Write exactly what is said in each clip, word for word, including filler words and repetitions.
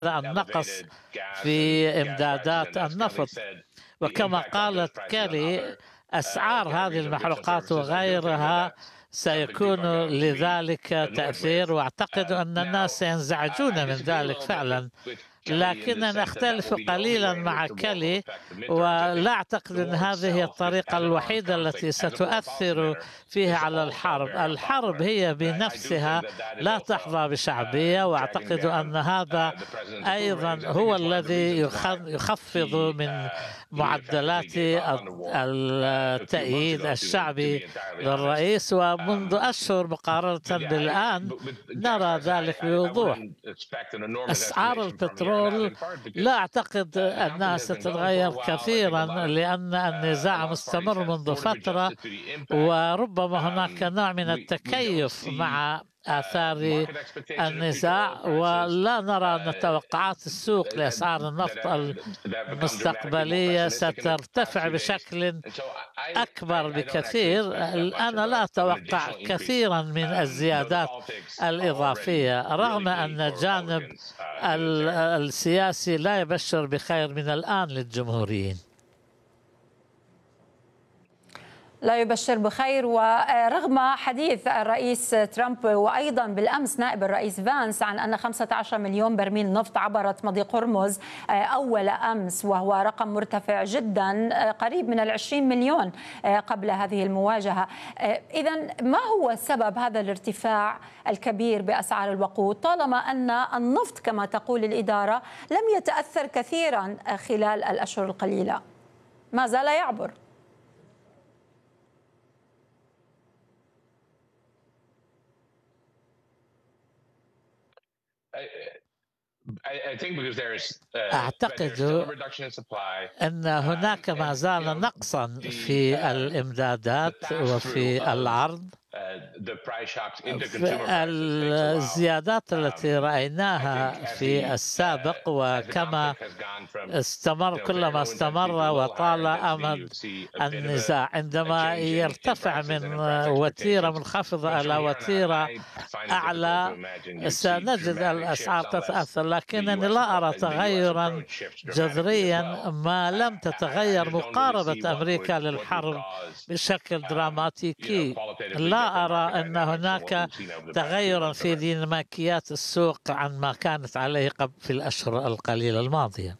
النقص في إمدادات النفط. وكما قالت كيلي، أسعار هذه المحروقات وغيرها سيكون لذلك تأثير، وأعتقد أن الناس سينزعجون من ذلك فعلا. لكننا نختلف قليلا مع كيلي، ولا أعتقد أن هذه هي الطريقة الوحيدة التي ستؤثر فيها على الحرب. الحرب هي بنفسها لا تحظى بشعبية، وأعتقد أن هذا أيضا هو الذي يخفض من معدلات التأييد الشعبي للرئيس. ومنذ أشهر مقارنة بالآن نرى ذلك بوضوح. أسعار البترول لا أعتقد أنها ستتغير كثيرا، لأن النزاع مستمر منذ فترة، وربما هناك نوع من التكيف مع آثار النزاع. ولا نرى أن توقعات السوق لأسعار النفط المستقبلية سترتفع بشكل أكبر بكثير. أنا لا أتوقع كثيرا من الزيادات الإضافية، رغم أن الجانب السياسي لا يبشر بخير من الآن للجمهوريين. لا يبشر بخير. ورغم حديث الرئيس ترامب وأيضا بالأمس نائب الرئيس فانس عن أن خمسة عشر مليون برميل نفط عبرت مضيق هرمز أول أمس، وهو رقم مرتفع جدا قريب من العشرين مليون قبل هذه المواجهة. إذن ما هو سبب هذا الارتفاع الكبير بأسعار الوقود، طالما أن النفط كما تقول الإدارة لم يتأثر كثيرا خلال الأشهر القليلة، ما زال يعبر؟ أعتقد أن هناك ما زال نقصا في الإمدادات وفي العرض. الزيادات التي رأيناها في السابق، وكما استمر كلما استمر وطال أمد النزاع، عندما يرتفع من وتيرة منخفضة إلى وتيرة أعلى سنجد الأسعار تتأثر. لكنني لا أرى تغيرا جذريا ما لم تتغير مقاربة أمريكا للحرب بشكل دراماتيكي. لا أرى أن هناك تغيرا في ديناميكيات السوق عن ما كانت عليه قبل في الأشهر القليلة الماضية.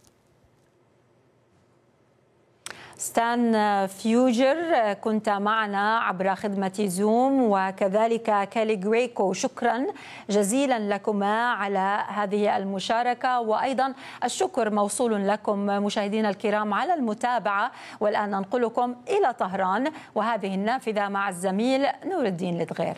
ستان فيوجر، كنت معنا عبر خدمة زوم، وكذلك كيلي غريكو، شكرا جزيلا لكما على هذه المشاركة، وأيضا الشكر موصول لكم مشاهدينا الكرام على المتابعة. والآن ننقلكم إلى طهران وهذه النافذة مع الزميل نور الدين لدغير.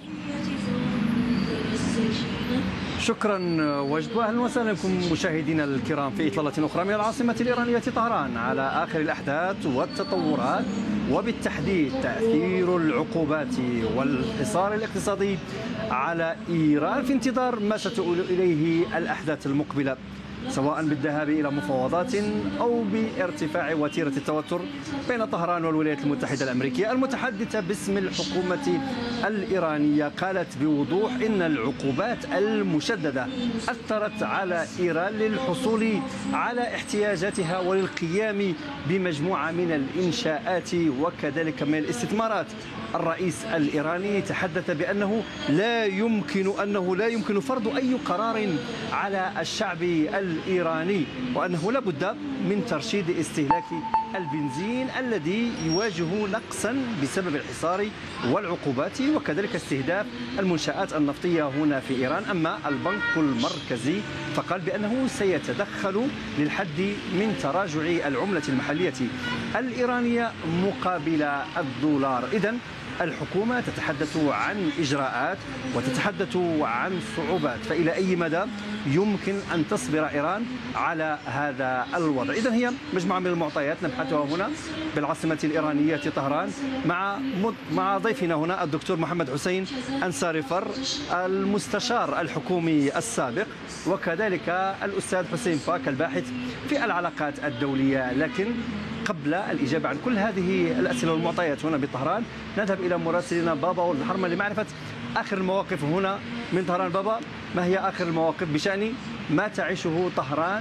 شكرا وجد، واهلا وسهلا بكم مشاهدينا الكرام في اطلاله اخرى من العاصمه الايرانيه طهران على اخر الاحداث والتطورات، وبالتحديد تاثير العقوبات والحصار الاقتصادي على ايران في انتظار ما ستؤول اليه الاحداث المقبله، سواء بالذهاب إلى مفاوضات أو بارتفاع وتيرة التوتر بين طهران والولايات المتحدة الأمريكية. المتحدثة باسم الحكومة الإيرانية قالت بوضوح إن العقوبات المشددة أثرت على إيران للحصول على احتياجاتها وللقيام بمجموعة من الإنشاءات وكذلك من الاستثمارات. الرئيس الإيراني تحدث بأنه لا يمكن أنه لا يمكن فرض أي قرار على الشعب الإيراني، وأنه لا بد من ترشيد استهلاك البنزين الذي يواجه نقصا بسبب الحصار والعقوبات، وكذلك استهداف المنشآت النفطية هنا في إيران. أما البنك المركزي فقال بأنه سيتدخل للحد من تراجع العملة المحلية الإيرانية مقابل الدولار. إذن الحكومة تتحدث عن إجراءات وتتحدث عن صعوبات، فإلى أي مدى يمكن أن تصبر إيران على هذا الوضع؟ إذن هي مجموعة من المعطيات نبحثها هنا بالعاصمة الإيرانية طهران مع مع ضيفنا هنا الدكتور محمد حسين أنصاري فر، المستشار الحكومي السابق، وكذلك الأستاذ حسين فاك الباحث في العلاقات الدولية. لكن قبل الإجابة عن كل هذه الأسئلة والمعطيات هنا بطهران نذهب إلى مراسلنا بابا ولد الحرمة لمعرفة آخر المواقف هنا من طهران. بابا، ما هي آخر المواقف بشأن ما تعيشه طهران